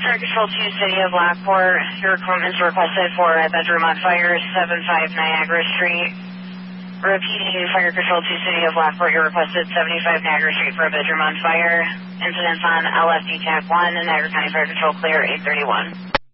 Fire Control 2, City of Lockport. Your equipment's requested for a bedroom on fire, 75 Niagara Street. Repeating, Fire Control 2, City of Lockport. You requested 75 Niagara Street for a bedroom on fire. Incidents on LFD TAC 1 and Niagara County Fire Control clear 831.